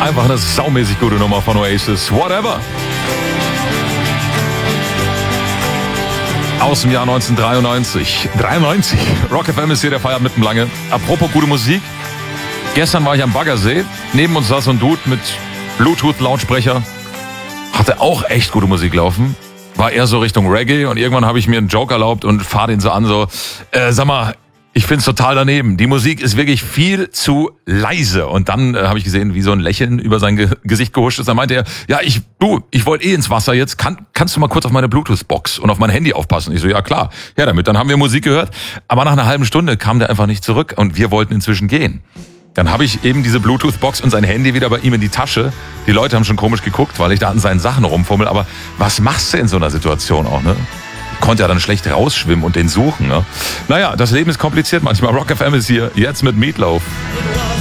Einfach eine saumäßig gute Nummer von Oasis. Whatever. Aus dem Jahr 1993. 93. Rock FM ist hier, der feiert mitten lange. Apropos gute Musik. Gestern war ich am Baggersee. Neben uns saß so ein Dude mit Bluetooth-Lautsprecher. Hatte auch echt gute Musik laufen. War eher so Richtung Reggae. Und irgendwann habe ich mir einen Joke erlaubt und fahr den so an, so, sag mal, ich find's total daneben. Die Musik ist wirklich viel zu leise. Und dann habe ich gesehen, wie so ein Lächeln über sein Gesicht gehuscht ist. Dann meinte er, ja, ich wollte ins Wasser jetzt. Kannst du mal kurz auf meine Bluetooth-Box und auf mein Handy aufpassen? Ich so, ja klar. Ja, damit. Dann haben wir Musik gehört. Aber nach einer halben Stunde kam der einfach nicht zurück. Und wir wollten inzwischen gehen. Dann habe ich eben diese Bluetooth-Box und sein Handy wieder bei ihm in die Tasche. Die Leute haben schon komisch geguckt, weil ich da an seinen Sachen rumfummel. Aber was machst du in so einer Situation auch, ne? Konnte ja dann schlecht rausschwimmen und den suchen, ne? Naja, das Leben ist kompliziert manchmal. Rock FM ist hier, jetzt mit Meatloaf.